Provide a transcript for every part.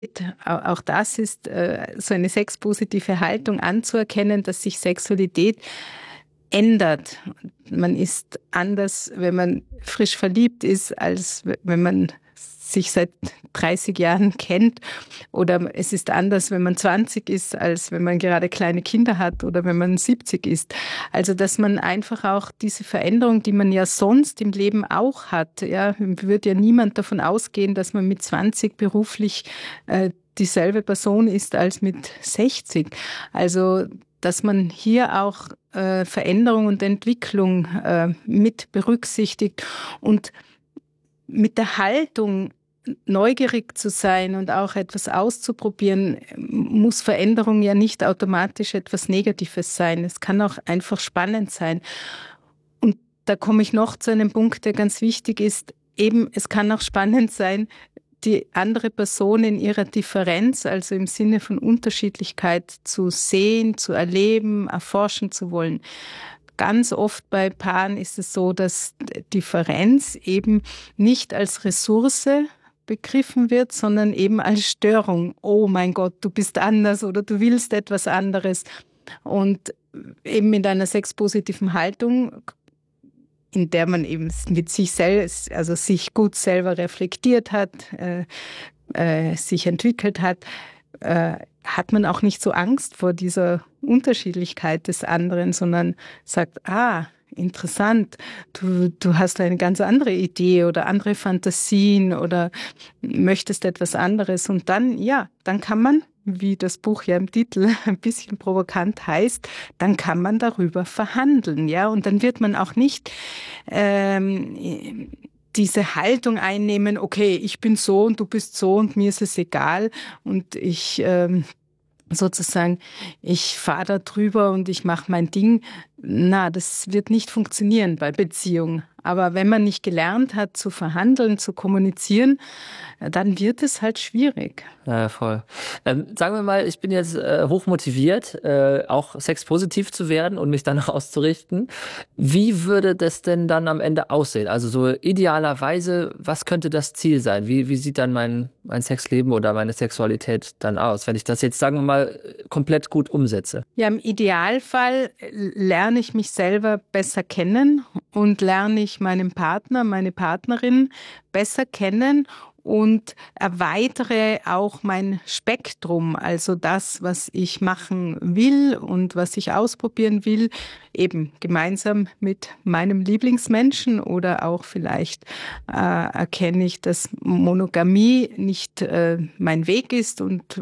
Auch das ist so eine sexpositive Haltung anzuerkennen, dass sich Sexualität ändert. Man ist anders, wenn man frisch verliebt ist, als wenn man sich seit 30 Jahren kennt. Oder es ist anders, wenn man 20 ist, als wenn man gerade kleine Kinder hat oder wenn man 70 ist. Also, dass man einfach auch diese Veränderung, die man ja sonst im Leben auch hat, ja, würde ja niemand davon ausgehen, dass man mit 20 beruflich dieselbe Person ist als mit 60. Also, dass man hier auch Veränderung und Entwicklung mit berücksichtigt und mit der Haltung neugierig zu sein und auch etwas auszuprobieren, muss Veränderung ja nicht automatisch etwas Negatives sein. Es kann auch einfach spannend sein. Und da komme ich noch zu einem Punkt, der ganz wichtig ist. Eben, es kann auch spannend sein, die andere Person in ihrer Differenz, also im Sinne von Unterschiedlichkeit, zu sehen, zu erleben, erforschen zu wollen. Ganz oft bei Paaren ist es so, dass Differenz eben nicht als Ressource begriffen wird, sondern eben als Störung. Oh mein Gott, du bist anders oder du willst etwas anderes. Und eben mit einer sexpositiven Haltung, in der man eben mit sich selbst, also sich gut selber reflektiert hat, sich entwickelt hat, hat man auch nicht so Angst vor dieser Unterschiedlichkeit des anderen, sondern sagt, interessant, du hast eine ganz andere Idee oder andere Fantasien oder möchtest etwas anderes. Und dann, dann kann man, wie das Buch ja im Titel ein bisschen provokant heißt, dann kann man darüber verhandeln, ja. Und dann wird man auch nicht diese Haltung einnehmen, okay, ich bin so und du bist so und mir ist es egal und ich fahre da drüber und ich mache mein Ding. Das wird nicht funktionieren bei Beziehungen. Aber wenn man nicht gelernt hat, zu verhandeln, zu kommunizieren, dann wird es halt schwierig. Ja, voll. Sagen wir mal, ich bin jetzt hochmotiviert, auch sexpositiv zu werden und mich danach auszurichten. Wie würde das denn dann am Ende aussehen? Also so idealerweise, was könnte das Ziel sein? Wie sieht dann mein Sexleben oder meine Sexualität dann aus, wenn ich das jetzt, sagen wir mal, komplett gut umsetze? Ja, im Idealfall lerne ich mich selber besser kennen und lerne ich meinen Partner, meine Partnerin besser kennen und erweitere auch mein Spektrum, also das, was ich machen will und was ich ausprobieren will, eben gemeinsam mit meinem Lieblingsmenschen oder auch vielleicht erkenne ich, dass Monogamie nicht mein Weg ist und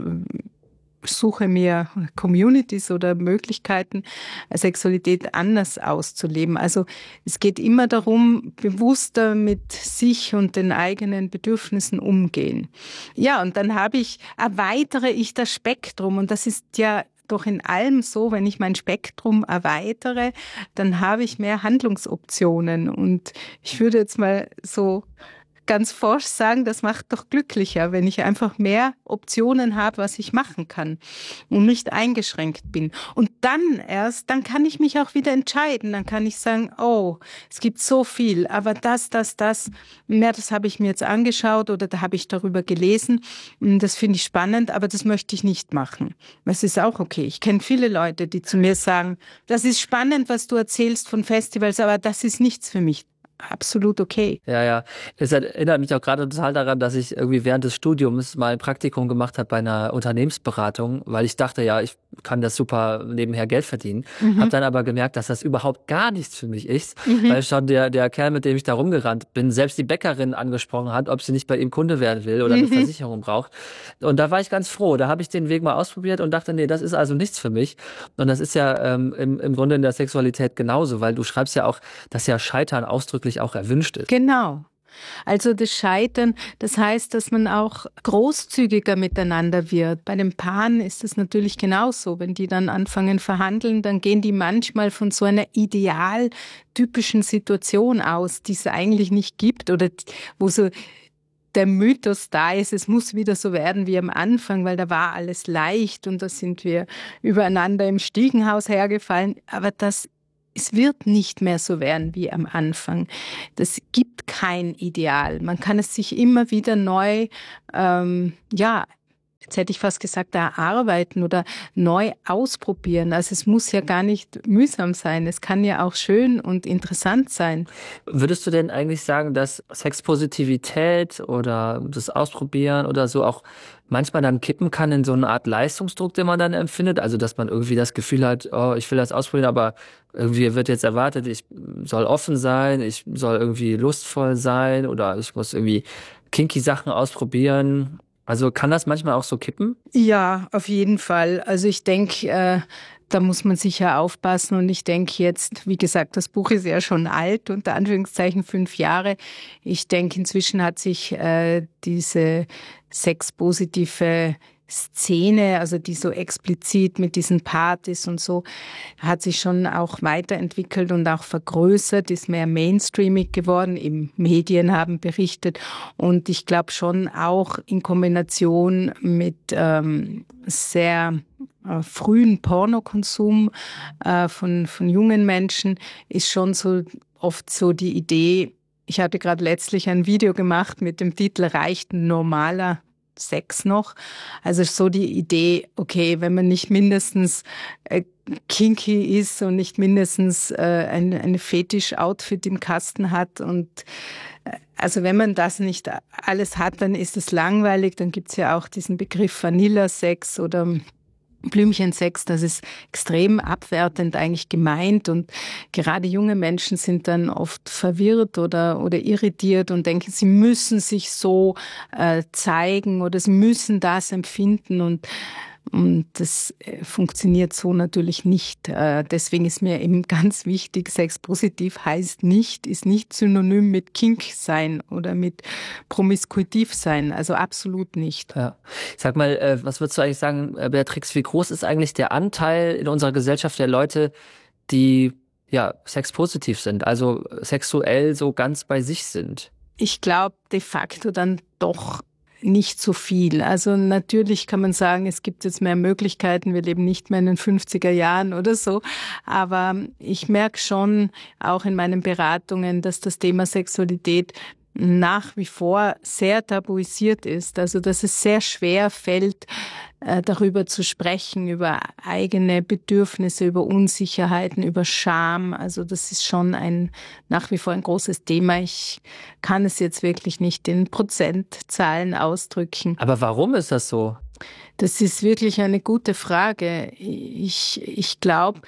suche mir Communities oder Möglichkeiten, Sexualität anders auszuleben. Also es geht immer darum, bewusster mit sich und den eigenen Bedürfnissen umgehen. Ja, und dann erweitere ich das Spektrum und das ist ja doch in allem so, wenn ich mein Spektrum erweitere, dann habe ich mehr Handlungsoptionen und ich würde jetzt mal so ganz forsch sagen, das macht doch glücklicher, wenn ich einfach mehr Optionen habe, was ich machen kann und nicht eingeschränkt bin. Und dann dann kann ich mich auch wieder entscheiden. Dann kann ich sagen, oh, es gibt so viel, aber das, das habe ich mir jetzt angeschaut oder da habe ich darüber gelesen. Das finde ich spannend, aber das möchte ich nicht machen. Das ist auch okay. Ich kenne viele Leute, die zu mir sagen, das ist spannend, was du erzählst von Festivals, aber das ist nichts für mich. Absolut okay. Ja. Es erinnert mich auch gerade total daran, dass ich irgendwie während des Studiums mal ein Praktikum gemacht habe bei einer Unternehmensberatung, weil ich dachte, ja, ich kann das super nebenher Geld verdienen. Habe dann aber gemerkt, dass das überhaupt gar nichts für mich ist, weil schon der Kerl, mit dem ich da rumgerannt bin, selbst die Bäckerin angesprochen hat, ob sie nicht bei ihm Kunde werden will oder eine Versicherung braucht. Und da war ich ganz froh. Da habe ich den Weg mal ausprobiert und dachte, nee, das ist also nichts für mich. Und das ist ja im Grunde in der Sexualität genauso, weil du schreibst ja auch, dass ja Scheitern ausdrücklich auch erwünscht ist. Genau. Also das Scheitern, das heißt, dass man auch großzügiger miteinander wird. Bei den Paaren ist es natürlich genauso. Wenn die dann anfangen verhandeln, dann gehen die manchmal von so einer idealtypischen Situation aus, die es eigentlich nicht gibt oder wo so der Mythos da ist, es muss wieder so werden wie am Anfang, weil da war alles leicht und da sind wir übereinander im Stiegenhaus hergefallen. Aber es wird nicht mehr so werden wie am Anfang. Das gibt kein Ideal. Man kann es sich immer wieder neu jetzt hätte ich fast gesagt, erarbeiten oder neu ausprobieren. Also es muss ja gar nicht mühsam sein. Es kann ja auch schön und interessant sein. Würdest du denn eigentlich sagen, dass Sexpositivität oder das Ausprobieren oder so auch manchmal dann kippen kann in so eine Art Leistungsdruck, den man dann empfindet? Also dass man irgendwie das Gefühl hat, oh, ich will das ausprobieren, aber irgendwie wird jetzt erwartet, ich soll offen sein, ich soll irgendwie lustvoll sein oder ich muss irgendwie kinky Sachen ausprobieren. Also kann das manchmal auch so kippen? Ja, auf jeden Fall. Also ich denke, da muss man sicher aufpassen. Und ich denke jetzt, wie gesagt, das Buch ist ja schon alt, unter Anführungszeichen 5 Jahre. Ich denke, inzwischen hat sich diese sexpositive Szene, also die so explizit mit diesen Partys und so, hat sich schon auch weiterentwickelt und auch vergrößert, ist mehr mainstreamig geworden. Eben Medien haben berichtet und ich glaube schon auch in Kombination mit sehr frühen Pornokonsum von jungen Menschen ist schon so oft so die Idee. Ich hatte gerade letztlich ein Video gemacht mit dem Titel „Reicht normaler Sex noch?" Also so die Idee, okay, wenn man nicht mindestens kinky ist und nicht mindestens eine Fetisch-Outfit im Kasten hat und also wenn man das nicht alles hat, dann ist es langweilig. Dann gibt's ja auch diesen Begriff Vanilla-Sex oder Blümchensex, das ist extrem abwertend eigentlich gemeint und gerade junge Menschen sind dann oft verwirrt oder irritiert und denken, sie müssen sich so zeigen oder sie müssen das empfinden und das funktioniert so natürlich nicht. Deswegen ist mir eben ganz wichtig, sexpositiv ist nicht synonym mit Kink sein oder mit promiskuitiv sein. Also absolut nicht. Ja. Sag mal, was würdest du eigentlich sagen, Beatrix, wie groß ist eigentlich der Anteil in unserer Gesellschaft der Leute, die ja sexpositiv sind, also sexuell so ganz bei sich sind? Ich glaube de facto dann doch nicht so viel. Also natürlich kann man sagen, es gibt jetzt mehr Möglichkeiten. Wir leben nicht mehr in den 50er Jahren oder so. Aber ich merke schon auch in meinen Beratungen, dass das Thema Sexualität nach wie vor sehr tabuisiert ist. Also dass es sehr schwer fällt, darüber zu sprechen, über eigene Bedürfnisse, über Unsicherheiten, über Scham. Also das ist schon nach wie vor ein großes Thema. Ich kann es jetzt wirklich nicht in Prozentzahlen ausdrücken. Aber warum ist das so? Das ist wirklich eine gute Frage. Ich glaube,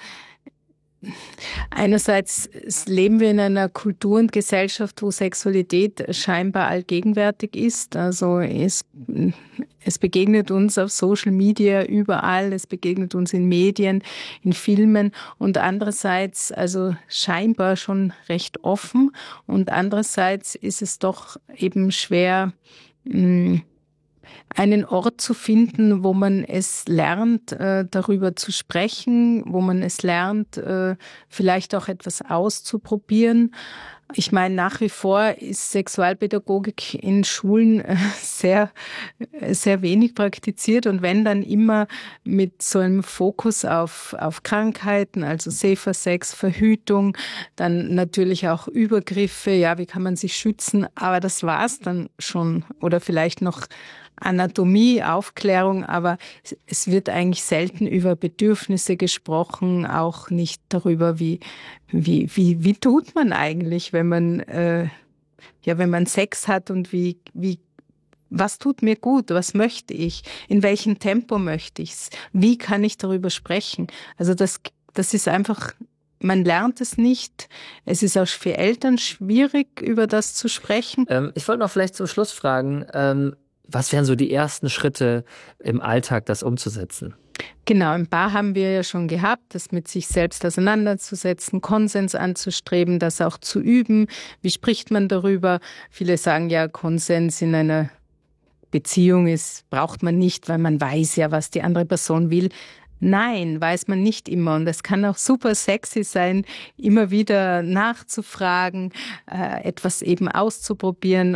einerseits leben wir in einer Kultur und Gesellschaft, wo Sexualität scheinbar allgegenwärtig ist. Also es begegnet uns auf Social Media überall, es begegnet uns in Medien, in Filmen und andererseits also scheinbar schon recht offen und andererseits ist es doch eben schwer, einen Ort zu finden, wo man es lernt, darüber zu sprechen, wo man es lernt, vielleicht auch etwas auszuprobieren. Ich meine, nach wie vor ist Sexualpädagogik in Schulen sehr, sehr wenig praktiziert und wenn dann immer mit so einem Fokus auf Krankheiten, also Safer Sex, Verhütung, dann natürlich auch Übergriffe, ja, wie kann man sich schützen, aber das war's dann schon oder vielleicht noch Anatomie, Aufklärung, aber es wird eigentlich selten über Bedürfnisse gesprochen, auch nicht darüber, wie tut man eigentlich, wenn man wenn man Sex hat und was tut mir gut, was möchte ich, in welchem Tempo möchte ich's, wie kann ich darüber sprechen? Also das ist einfach, man lernt es nicht. Es ist auch für Eltern schwierig, über das zu sprechen. Ich wollte noch vielleicht zum Schluss fragen, was wären so die ersten Schritte im Alltag, das umzusetzen? Genau, ein paar haben wir ja schon gehabt, das mit sich selbst auseinanderzusetzen, Konsens anzustreben, das auch zu üben. Wie spricht man darüber? Viele sagen ja, Konsens in einer Beziehung braucht man nicht, weil man weiß ja, was die andere Person will. Nein, weiß man nicht immer. Und es kann auch super sexy sein, immer wieder nachzufragen, etwas eben auszuprobieren,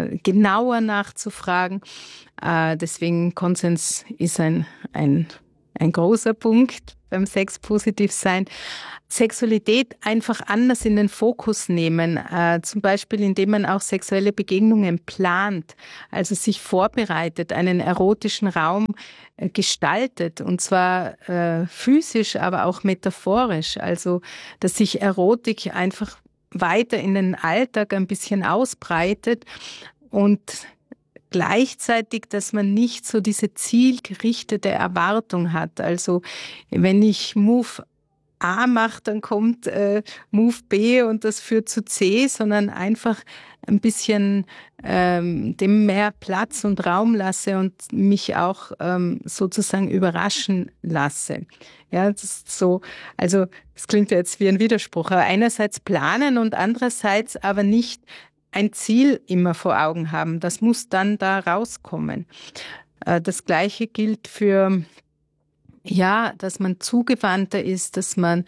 genauer nachzufragen. Deswegen Konsens ist ein ein großer Punkt beim Sexpositivsein. Sexualität einfach anders in den Fokus nehmen, zum Beispiel indem man auch sexuelle Begegnungen plant, also sich vorbereitet, einen erotischen Raum gestaltet, und zwar physisch, aber auch metaphorisch, also dass sich Erotik einfach weiter in den Alltag ein bisschen ausbreitet und gleichzeitig, dass man nicht so diese zielgerichtete Erwartung hat. Also wenn ich Move A mache, dann kommt Move B und das führt zu C, sondern einfach ein bisschen dem mehr Platz und Raum lasse und mich auch sozusagen überraschen lasse. Ja, das ist so, also das klingt ja jetzt wie ein Widerspruch, aber einerseits planen und andererseits aber nicht ein Ziel immer vor Augen haben. Das muss dann da rauskommen. Das Gleiche gilt für, ja, dass man zugewandter ist, dass man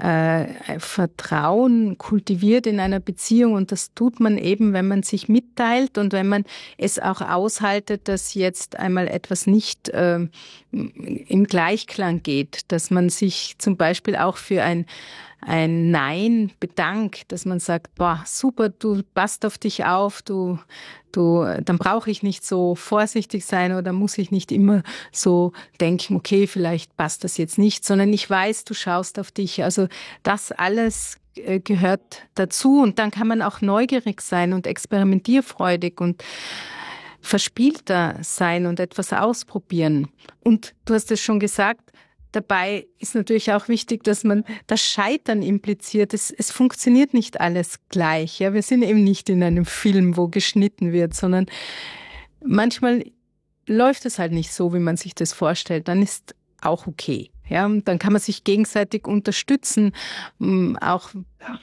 Vertrauen kultiviert in einer Beziehung, und das tut man eben, wenn man sich mitteilt und wenn man es auch aushaltet, dass jetzt einmal etwas nicht im Gleichklang geht, dass man sich zum Beispiel auch für ein Nein bedankt, dass man sagt, boah, super, du passt auf dich auf, dann brauche ich nicht so vorsichtig sein oder muss ich nicht immer so denken, okay, vielleicht passt das jetzt nicht, sondern ich weiß, du schaust auf dich. Also das alles gehört dazu, und dann kann man auch neugierig sein und experimentierfreudig und verspielter sein und etwas ausprobieren. Und du hast es schon gesagt, dabei ist natürlich auch wichtig, dass man das Scheitern impliziert. Es funktioniert nicht alles gleich. Ja? Wir sind eben nicht in einem Film, wo geschnitten wird, sondern manchmal läuft es halt nicht so, wie man sich das vorstellt. Dann ist auch okay. Ja, und dann kann man sich gegenseitig unterstützen, auch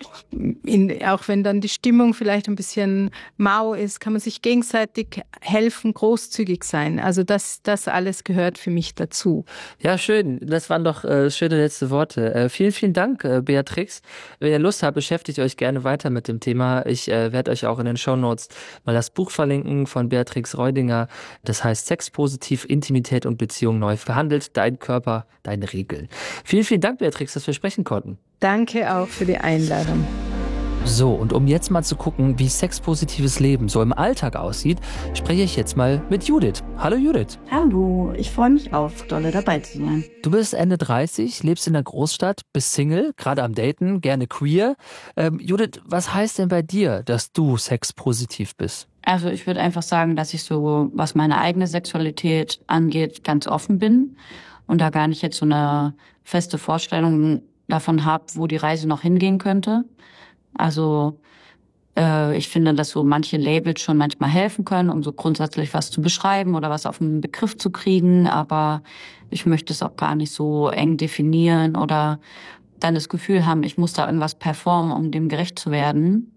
wenn dann die Stimmung vielleicht ein bisschen mau ist, kann man sich gegenseitig helfen, großzügig sein. Also das alles gehört für mich dazu. Ja, schön. Das waren doch schöne letzte Worte. Vielen, vielen Dank, Beatrix. Wenn ihr Lust habt, beschäftigt euch gerne weiter mit dem Thema. Ich werde euch auch in den Shownotes mal das Buch verlinken von Beatrix Reudinger. Das heißt Sexpositiv, Intimität und Beziehung neu verhandelt. Dein Körper, deine Regeln. Vielen, vielen Dank, Beatrix, dass wir sprechen konnten. Danke auch für die Einladung. So, und um jetzt mal zu gucken, wie sexpositives Leben so im Alltag aussieht, spreche ich jetzt mal mit Judith. Hallo Judith. Hallo, ich freue mich auch, dolle dabei zu sein. Du bist Ende 30, lebst in der Großstadt, bist Single, gerade am Daten, gerne queer. Judith, was heißt denn bei dir, dass du sexpositiv bist? Also ich würde einfach sagen, dass ich so, was meine eigene Sexualität angeht, ganz offen bin und da gar nicht jetzt so eine feste Vorstellung davon habe, wo die Reise noch hingehen könnte. Also ich finde, dass so manche Labels schon manchmal helfen können, um so grundsätzlich was zu beschreiben oder was auf einen Begriff zu kriegen, aber ich möchte es auch gar nicht so eng definieren oder dann das Gefühl haben, ich muss da irgendwas performen, um dem gerecht zu werden.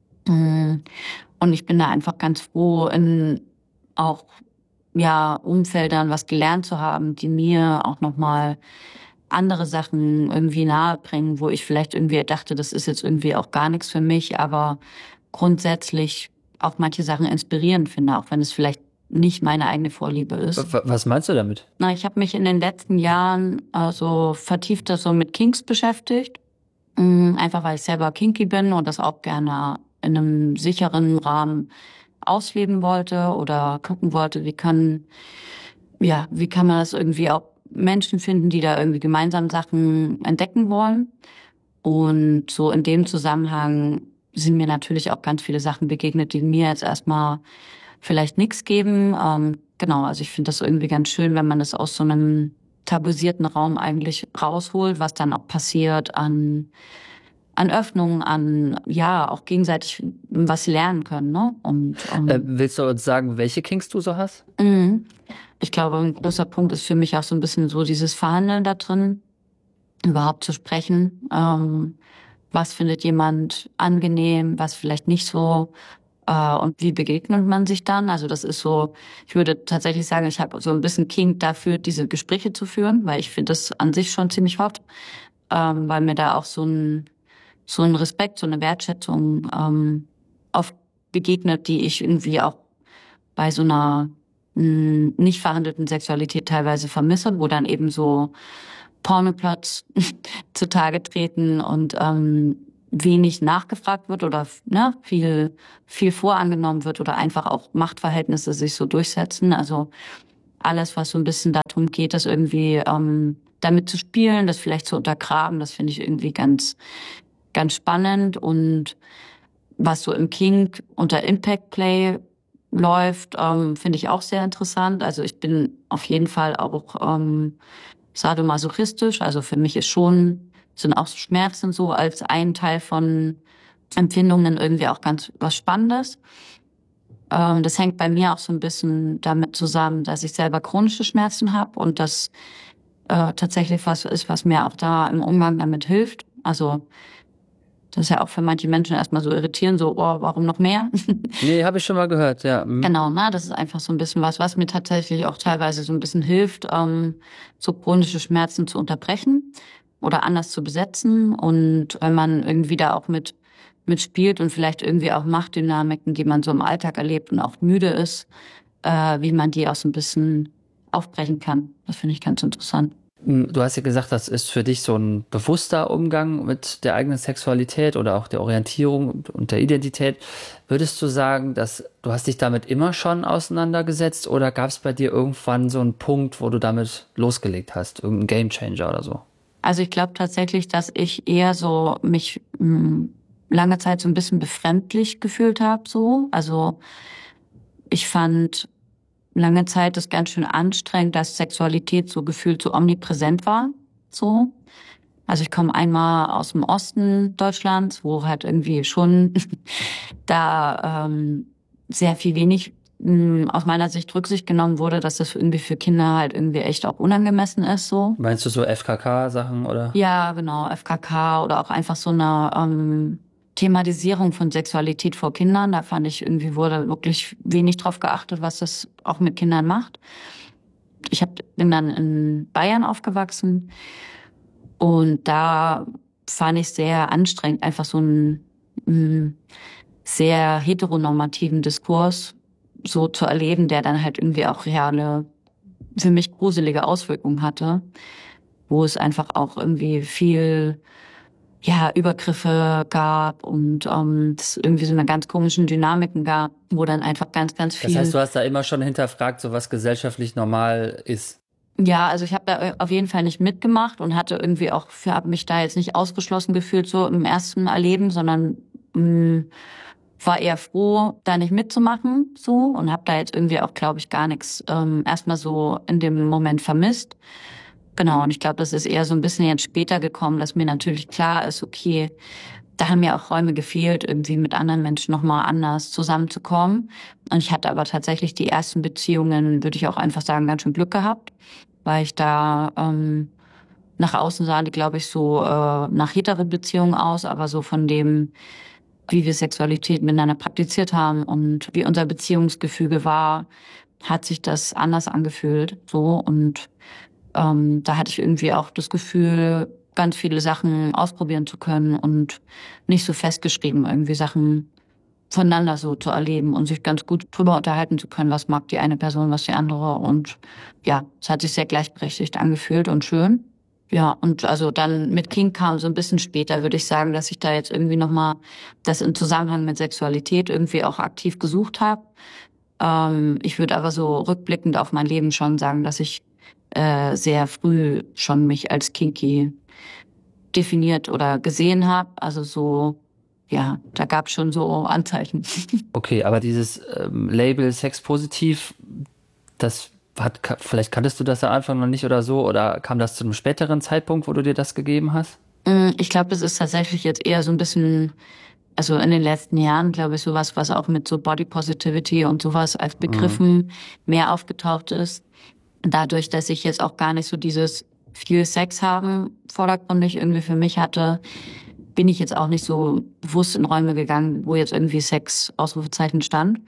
Und ich bin da einfach ganz froh, in auch Umfeldern was gelernt zu haben, die mir auch nochmal andere Sachen irgendwie nahebringen, wo ich vielleicht irgendwie dachte, das ist jetzt irgendwie auch gar nichts für mich, aber grundsätzlich auch manche Sachen inspirierend finde, auch wenn es vielleicht nicht meine eigene Vorliebe ist. Was meinst du damit? Ich habe mich in den letzten Jahren also vertiefter so mit Kinks beschäftigt, einfach weil ich selber kinky bin und das auch gerne in einem sicheren Rahmen ausleben wollte oder gucken wollte, wie kann man das irgendwie auch Menschen finden, die da irgendwie gemeinsam Sachen entdecken wollen. Und so in dem Zusammenhang sind mir natürlich auch ganz viele Sachen begegnet, die mir jetzt erstmal vielleicht nichts geben. Also ich finde das irgendwie ganz schön, wenn man das aus so einem tabuisierten Raum eigentlich rausholt, was dann auch passiert an Öffnungen, auch gegenseitig was lernen können, ne? Und willst du uns sagen, welche Kinks du so hast? Ich glaube, ein großer Punkt ist für mich auch so ein bisschen so dieses Verhandeln da drin, überhaupt zu sprechen. Was findet jemand angenehm, was vielleicht nicht so, und wie begegnet man sich dann? Also das ist so, ich würde tatsächlich sagen, ich habe so ein bisschen Kink dafür, diese Gespräche zu führen, weil ich finde das an sich schon ziemlich hot, weil mir da auch so ein Respekt, so eine Wertschätzung oft begegnet, die ich irgendwie auch bei so einer nicht verhandelten Sexualität teilweise vermisse, wo dann eben so Pornoplots zutage treten und wenig nachgefragt wird oder viel vorangenommen wird oder einfach auch Machtverhältnisse sich so durchsetzen. Also alles, was so ein bisschen darum geht, das irgendwie damit zu spielen, das vielleicht zu untergraben, das finde ich irgendwie ganz, ganz spannend. Und was so im Kink unter Impact Play läuft, finde ich auch sehr interessant. Also ich bin auf jeden Fall auch sadomasochistisch. Also für mich sind auch Schmerzen so als ein Teil von Empfindungen irgendwie auch ganz was Spannendes. Das hängt bei mir auch so ein bisschen damit zusammen, dass ich selber chronische Schmerzen habe und das tatsächlich was ist, was mir auch da im Umgang damit hilft. Also das ist ja auch für manche Menschen erstmal so irritierend, so, oh, warum noch mehr? Nee, habe ich schon mal gehört, ja. Genau, das ist einfach so ein bisschen was mir tatsächlich auch teilweise so ein bisschen hilft, so chronische Schmerzen zu unterbrechen oder anders zu besetzen. Und wenn man irgendwie da auch mitspielt und vielleicht irgendwie auch Machtdynamiken, die man so im Alltag erlebt und auch müde ist, wie man die auch so ein bisschen aufbrechen kann. Das finde ich ganz interessant. Du hast ja gesagt, das ist für dich so ein bewusster Umgang mit der eigenen Sexualität oder auch der Orientierung und der Identität. Würdest du sagen, dass du hast dich damit immer schon auseinandergesetzt oder gab es bei dir irgendwann so einen Punkt, wo du damit losgelegt hast? Irgendein Gamechanger oder so? Also ich glaube tatsächlich, dass ich eher so mich lange Zeit so ein bisschen befremdlich gefühlt habe. So. Also ich fand lange Zeit ist ganz schön anstrengend, dass Sexualität so gefühlt so omnipräsent war. So. Also ich komme einmal aus dem Osten Deutschlands, wo halt irgendwie schon da sehr viel wenig aus meiner Sicht Rücksicht genommen wurde, dass das irgendwie für Kinder halt irgendwie echt auch unangemessen ist. So. Meinst du so FKK-Sachen oder? Ja, genau, FKK oder auch einfach so eine Thematisierung von Sexualität vor Kindern. Da fand ich irgendwie wurde wirklich wenig drauf geachtet, was das auch mit Kindern macht. Bin dann in Bayern aufgewachsen und da fand ich sehr anstrengend, einfach so einen sehr heteronormativen Diskurs so zu erleben, der dann halt irgendwie auch reale, für mich gruselige Auswirkungen hatte, wo es einfach auch irgendwie viel Übergriffe gab und es irgendwie so eine ganz komischen Dynamiken gab, wo dann einfach ganz, ganz viel... Das heißt, du hast da immer schon hinterfragt, so was gesellschaftlich normal ist. Ja, also ich habe da auf jeden Fall nicht mitgemacht und hatte irgendwie auch, habe mich da jetzt nicht ausgeschlossen gefühlt so im ersten Erleben, sondern war eher froh, da nicht mitzumachen so und habe da jetzt irgendwie auch, glaube ich, gar nichts erstmal so in dem Moment vermisst. Genau, und ich glaube, das ist eher so ein bisschen jetzt später gekommen, dass mir natürlich klar ist, okay, da haben mir auch Räume gefehlt, irgendwie mit anderen Menschen nochmal anders zusammenzukommen. Und ich hatte aber tatsächlich die ersten Beziehungen, würde ich auch einfach sagen, ganz schön Glück gehabt, weil ich da nach außen sah, die, glaube ich, so nach heteren Beziehungen aus, aber so von dem, wie wir Sexualität miteinander praktiziert haben und wie unser Beziehungsgefüge war, hat sich das anders angefühlt. So und da hatte ich irgendwie auch das Gefühl, ganz viele Sachen ausprobieren zu können und nicht so festgeschrieben, irgendwie Sachen voneinander so zu erleben und sich ganz gut drüber unterhalten zu können, was mag die eine Person, was die andere. Und ja, es hat sich sehr gleichberechtigt angefühlt und schön. Ja, und also dann mit Kink kam so ein bisschen später, würde ich sagen, dass ich da jetzt irgendwie nochmal das im Zusammenhang mit Sexualität irgendwie auch aktiv gesucht habe. Ich würde aber so rückblickend auf mein Leben schon sagen, dass ich sehr früh schon mich als kinky definiert oder gesehen habe. Also so, ja, da gab es schon so Anzeichen. Okay, aber dieses Label Sexpositiv, vielleicht kanntest du das am Anfang noch nicht oder so, oder kam das zu einem späteren Zeitpunkt, wo du dir das gegeben hast? Ich glaube, das ist tatsächlich jetzt eher so ein bisschen, also in den letzten Jahren, glaube ich, sowas, was auch mit so Body Positivity und sowas als Begriffen mehr aufgetaucht ist. Dadurch, dass ich jetzt auch gar nicht so dieses viel Sex haben vordergründig irgendwie für mich hatte, bin ich jetzt auch nicht so bewusst in Räume gegangen, wo jetzt irgendwie Sex Ausrufezeichen stand.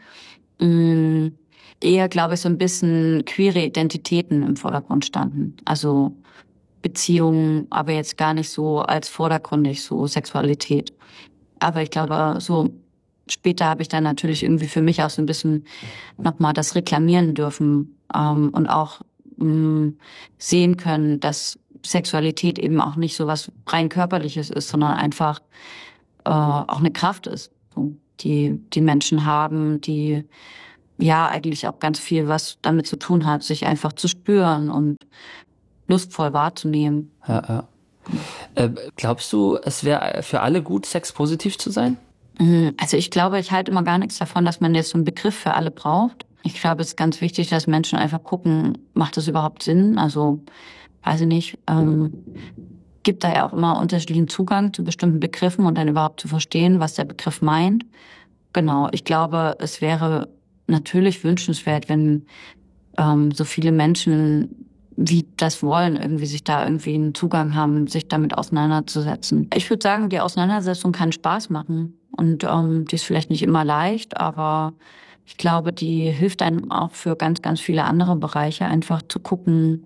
Eher, glaube ich, so ein bisschen queere Identitäten im Vordergrund standen. Also Beziehungen, aber jetzt gar nicht so als vordergründig so Sexualität. Aber ich glaube, so später habe ich dann natürlich irgendwie für mich auch so ein bisschen nochmal das reklamieren dürfen und auch sehen können, dass Sexualität eben auch nicht so was rein Körperliches ist, sondern einfach auch eine Kraft ist, so, die Menschen haben, die ja eigentlich auch ganz viel was damit zu tun hat, sich einfach zu spüren und lustvoll wahrzunehmen. Ja. Glaubst du, es wäre für alle gut, sexpositiv zu sein? Also ich glaube, ich halte immer gar nichts davon, dass man jetzt so einen Begriff für alle braucht. Ich glaube, es ist ganz wichtig, dass Menschen einfach gucken, macht das überhaupt Sinn? Also, weiß ich nicht, gibt da ja auch immer unterschiedlichen Zugang zu bestimmten Begriffen und dann überhaupt zu verstehen, was der Begriff meint. Genau, ich glaube, es wäre natürlich wünschenswert, wenn so viele Menschen wie das wollen, irgendwie sich da irgendwie einen Zugang haben, sich damit auseinanderzusetzen. Ich würde sagen, die Auseinandersetzung kann Spaß machen und die ist vielleicht nicht immer leicht, aber ich glaube, die hilft einem auch für ganz, ganz viele andere Bereiche, einfach zu gucken,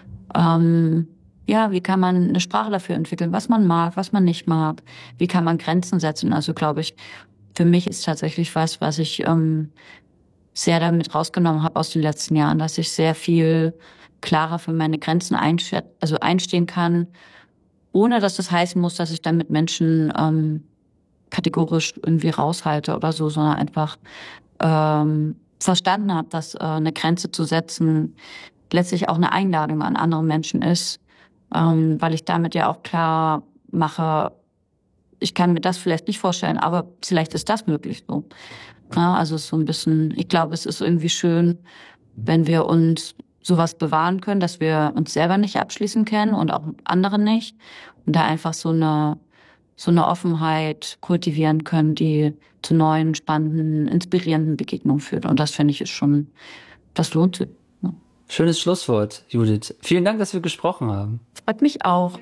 wie kann man eine Sprache dafür entwickeln, was man mag, was man nicht mag, wie kann man Grenzen setzen. Also glaube ich, für mich ist tatsächlich was ich sehr damit rausgenommen habe aus den letzten Jahren, dass ich sehr viel klarer für meine Grenzen einstehen kann, ohne dass das heißen muss, dass ich dann mit Menschen kategorisch irgendwie raushalte oder so, sondern einfach verstanden habe, dass eine Grenze zu setzen letztlich auch eine Einladung an andere Menschen ist, weil ich damit ja auch klar mache, ich kann mir das vielleicht nicht vorstellen, aber vielleicht ist das möglich so. Ja, also so ein bisschen, ich glaube, es ist irgendwie schön, wenn wir uns sowas bewahren können, dass wir uns selber nicht abschließen können und auch andere nicht. Und da einfach so eine Offenheit kultivieren können, die zu neuen, spannenden, inspirierenden Begegnungen führt. Und das finde ich das lohnt sich. Ja. Schönes Schlusswort, Judith. Vielen Dank, dass wir gesprochen haben. Freut mich auch.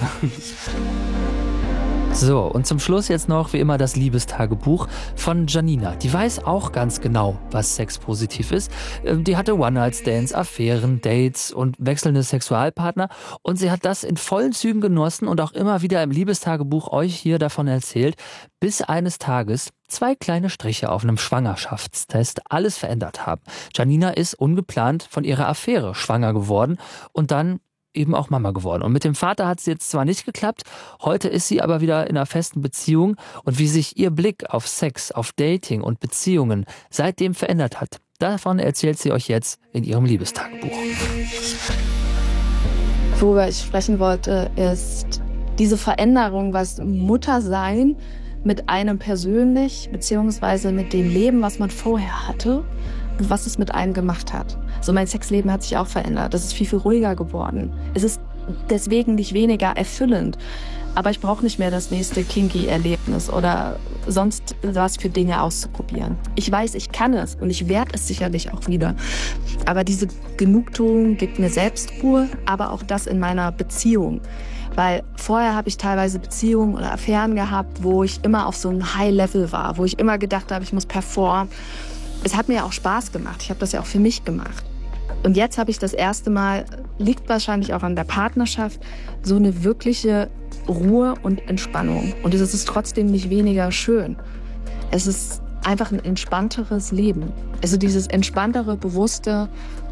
So, und zum Schluss jetzt noch wie immer das Liebestagebuch von Janina. Die weiß auch ganz genau, was sexpositiv ist. Die hatte One-Night-Stands, Affären, Dates und wechselnde Sexualpartner. Und sie hat das in vollen Zügen genossen und auch immer wieder im Liebestagebuch euch hier davon erzählt, bis eines Tages 2 kleine Striche auf einem Schwangerschaftstest alles verändert haben. Janina ist ungeplant von ihrer Affäre schwanger geworden und dann eben auch Mama geworden. Und mit dem Vater hat es jetzt zwar nicht geklappt, heute ist sie aber wieder in einer festen Beziehung und wie sich ihr Blick auf Sex, auf Dating und Beziehungen seitdem verändert hat, davon erzählt sie euch jetzt in ihrem Liebestagebuch. Worüber ich sprechen wollte, ist diese Veränderung, was Muttersein mit einem persönlich, beziehungsweise mit dem Leben, was man vorher hatte, was es mit einem gemacht hat. So, mein Sexleben hat sich auch verändert. Das ist viel, viel ruhiger geworden. Es ist deswegen nicht weniger erfüllend. Aber ich brauche nicht mehr das nächste Kinky-Erlebnis oder sonst was für Dinge auszuprobieren. Ich weiß, ich kann es und ich werde es sicherlich auch wieder. Aber diese Genugtuung gibt mir Selbstruhe, aber auch das in meiner Beziehung. Weil vorher habe ich teilweise Beziehungen oder Affären gehabt, wo ich immer auf so einem High-Level war, wo ich immer gedacht habe, ich muss performen. Es hat mir auch Spaß gemacht. Ich habe das ja auch für mich gemacht. Und jetzt habe ich das erste Mal, liegt wahrscheinlich auch an der Partnerschaft, so eine wirkliche Ruhe und Entspannung. Und es ist trotzdem nicht weniger schön. Es ist einfach ein entspannteres Leben. Also dieses entspanntere, bewusste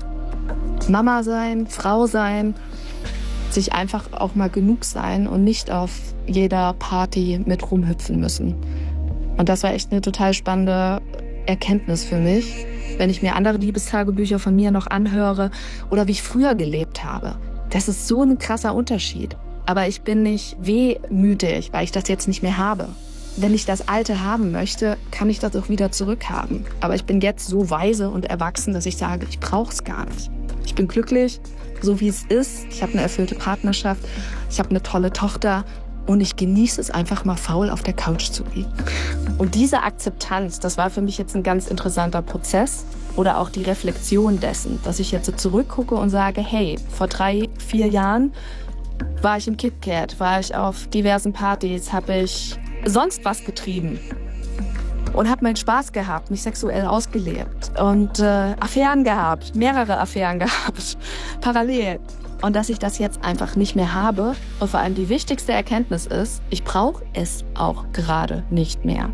Mama sein, Frau sein, sich einfach auch mal genug sein und nicht auf jeder Party mit rumhüpfen müssen. Und das war echt eine total spannende Erkenntnis für mich, wenn ich mir andere Liebestagebücher von mir noch anhöre oder wie ich früher gelebt habe. Das ist so ein krasser Unterschied. Aber ich bin nicht wehmütig, weil ich das jetzt nicht mehr habe. Wenn ich das Alte haben möchte, kann ich das auch wieder zurückhaben. Aber ich bin jetzt so weise und erwachsen, dass ich sage, ich brauche es gar nicht. Ich bin glücklich, so wie es ist. Ich habe eine erfüllte Partnerschaft, ich habe eine tolle Tochter. Und ich genieße es einfach mal faul auf der Couch zu liegen. Und diese Akzeptanz, das war für mich jetzt ein ganz interessanter Prozess. Oder auch die Reflexion dessen, dass ich jetzt so zurückgucke und sage, hey, vor 3, 4 Jahren war ich im KitKat, war ich auf diversen Partys, habe ich sonst was getrieben. Und habe meinen Spaß gehabt, mich sexuell ausgelebt. Und Affären gehabt, mehrere Affären gehabt, parallel. Und dass ich das jetzt einfach nicht mehr habe. Und vor allem die wichtigste Erkenntnis ist, ich brauche es auch gerade nicht mehr.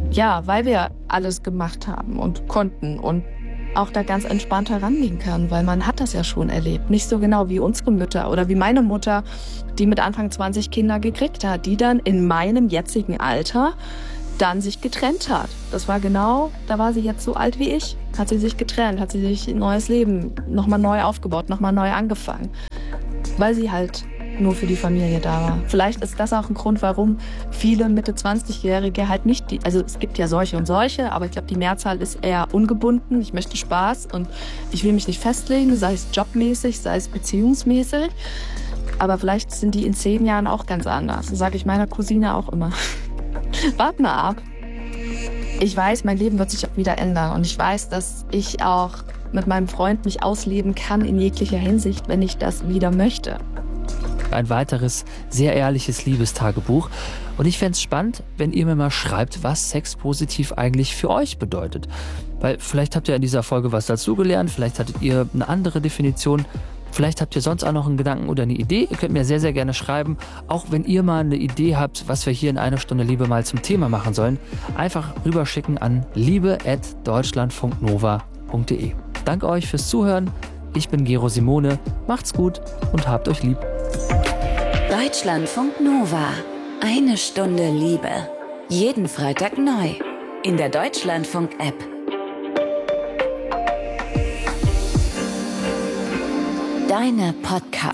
ja, weil wir alles gemacht haben und konnten und auch da ganz entspannt herangehen kann, weil man hat das ja schon erlebt. Nicht so genau wie unsere Mütter oder wie meine Mutter, die mit Anfang 20 Kinder gekriegt hat, die dann in meinem jetzigen Alter dann sich getrennt hat. Das war genau, da war sie jetzt so alt wie ich, hat sie sich getrennt, hat sie sich ein neues Leben nochmal neu aufgebaut, nochmal neu angefangen, weil sie halt nur für die Familie da war. Vielleicht ist das auch ein Grund, warum viele Mitte-20-Jährige halt nicht, also es gibt ja solche und solche, aber ich glaube, die Mehrzahl ist eher ungebunden. Ich möchte Spaß und ich will mich nicht festlegen, sei es jobmäßig, sei es beziehungsmäßig. Aber vielleicht sind die in 10 Jahren auch ganz anders. Das sage ich meiner Cousine auch immer. Wart mal ab. Ich weiß, mein Leben wird sich auch wieder ändern und ich weiß, dass ich auch mit meinem Freund mich ausleben kann in jeglicher Hinsicht, wenn ich das wieder möchte. Ein weiteres sehr ehrliches Liebestagebuch. Und ich fände es spannend, wenn ihr mir mal schreibt, was sexpositiv eigentlich für euch bedeutet. Weil vielleicht habt ihr in dieser Folge was dazugelernt, vielleicht hattet ihr eine andere Definition, vielleicht habt ihr sonst auch noch einen Gedanken oder eine Idee. Ihr könnt mir sehr, sehr gerne schreiben, auch wenn ihr mal eine Idee habt, was wir hier in 1 Stunde Liebe mal zum Thema machen sollen. Einfach rüberschicken an liebe@deutschlandfunknova.de. Danke euch fürs Zuhören. Ich bin Gero Simone. Macht's gut und habt euch lieb. Deutschlandfunk Nova. 1 Stunde Liebe. Jeden Freitag neu. In der Deutschlandfunk-App. Deine Podcast.